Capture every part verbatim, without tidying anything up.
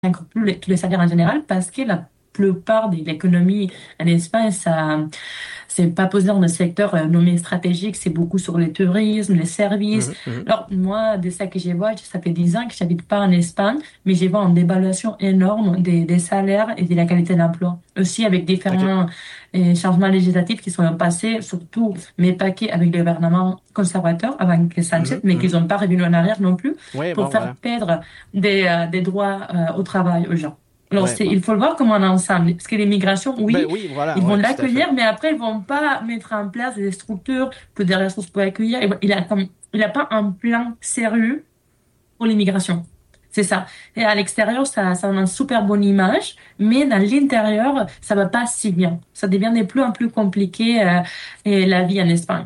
encore plus les- tous les salaires en général parce que la plupart de l'économie en Espagne, ça, c'est pas posé dans le secteur euh, nommé stratégique, c'est beaucoup sur le tourisme, les services. Mhm, mhm. Alors, moi, de ça que je vois, ça fait dix ans que j'habite pas en Espagne, mais je vois une dévaluation énorme des, des salaires et de la qualité de l'emploi. Aussi avec OK. différents euh, changements législatifs qui sont passés, surtout, mais pas que avec le gouvernement conservateur avant que Sanchez, Mhm, mais qu'ils mhm. n'ont pas revenu en arrière non plus Oui, pour bon, faire voilà. perdre des, euh, des droits euh, au travail aux gens. Alors, Ouais, c'est, bon. il faut le voir comme un ensemble. Parce que l'immigration, Ben oui, oui, voilà, ils vont ouais, tout à fait. l'accueillir, mais après, ils vont pas mettre en place des structures que des ressources pour accueillir. Il a comme, il a pas un plan sérieux pour l'immigration. C'est ça. Et à l'extérieur, ça, ça a une super bonne image, mais dans l'intérieur, ça va pas si bien. Ça devient de plus en plus compliqué, euh, et la vie en Espagne.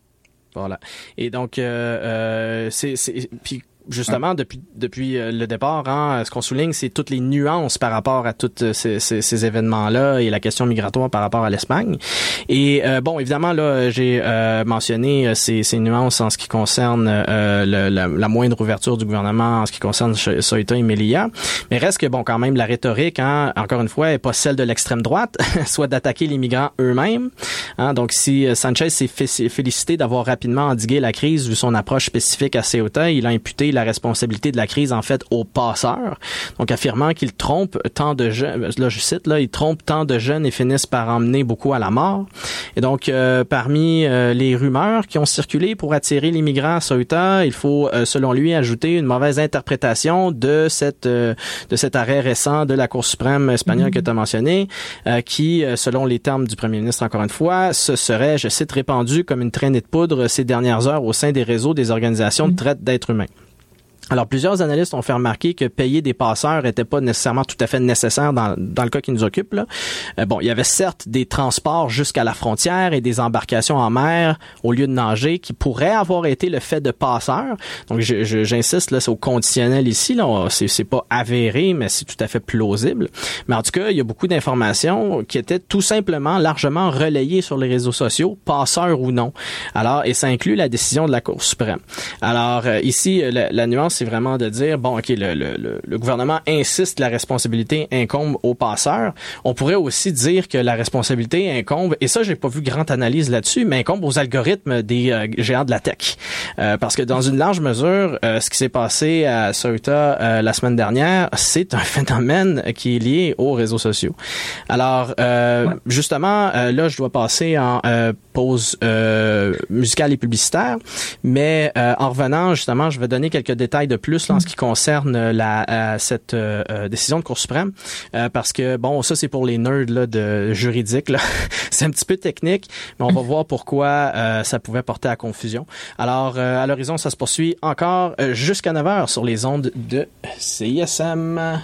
Voilà. Et donc, euh, euh, c'est, c'est, puis justement, depuis, depuis euh, le départ, hein, ce qu'on souligne, c'est toutes les nuances par rapport à tous ces, ces, ces événements-là et la question migratoire par rapport à l'Espagne. Et euh, bon, évidemment, là, j'ai euh, mentionné euh, ces, ces nuances en ce qui concerne euh, le, la, la moindre ouverture du gouvernement, en ce qui concerne Ceuta et Melilla. Mais reste que, bon, quand même, la rhétorique, hein, encore une fois, est pas celle de l'extrême droite, soit d'attaquer les migrants eux-mêmes. Hein, donc, si Sanchez s'est félicité d'avoir rapidement endigué la crise vu son approche spécifique à Ceuta, il a imputé la responsabilité de la crise, en fait, aux passeurs. Donc, affirmant qu'il trompe tant de jeunes, là, je cite, là, il trompe tant de jeunes et finissent par emmener beaucoup à la mort. Et donc, euh, parmi euh, les rumeurs qui ont circulé pour attirer les migrants à Ceuta, il faut, euh, selon lui, ajouter une mauvaise interprétation de cette euh, de cet arrêt récent de la Cour suprême espagnole que tu as mentionné, euh, qui, euh, selon les termes du premier ministre, encore une fois, se serait, je cite, répandu comme une traînée de poudre ces dernières heures au sein des réseaux des organisations de traite d'êtres humains. Alors, plusieurs analystes ont fait remarquer que payer des passeurs n'était pas nécessairement tout à fait nécessaire dans, dans le cas qui nous occupe, là. Euh, bon, il y avait certes des transports jusqu'à la frontière et des embarcations en mer au lieu de nager qui pourraient avoir été le fait de passeurs. Donc, je, je, j'insiste, là, c'est au conditionnel ici, là. C'est, c'est pas avéré, mais c'est tout à fait plausible. Mais en tout cas, il y a beaucoup d'informations qui étaient tout simplement largement relayées sur les réseaux sociaux, passeurs ou non. Alors, et ça inclut la décision de la Cour suprême. Alors, euh, ici, la, la nuance, c'est vraiment de dire, bon, OK, le, le, le, le gouvernement insiste que la responsabilité incombe aux passeurs. On pourrait aussi dire que la responsabilité incombe, et ça, j'ai pas vu grande analyse là-dessus, mais incombe aux algorithmes des euh, géants de la tech. Euh, parce que dans une large mesure, euh, ce qui s'est passé à Ceuta euh, la semaine dernière, c'est un phénomène qui est lié aux réseaux sociaux. Alors, euh, Ouais. justement, euh, là, je dois passer en euh, pause euh, musicale et publicitaire, mais euh, en revenant, justement, je vais donner quelques détails de plus là, en ce qui concerne la euh, cette euh, décision de Cour suprême, euh, parce que bon, ça c'est pour les nerds là de juridique là. C'est un petit peu technique, mais on va voir pourquoi euh, ça pouvait porter à confusion. Alors euh, à l'horizon, ça se poursuit encore euh, jusqu'à neuf heures sur les ondes de C I S M.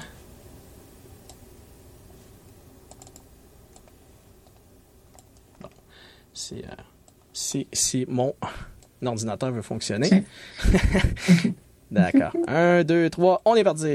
Si, euh, si, si mon ordinateur veut fonctionner. Ok. D'accord. Un, deux, trois, on est parti.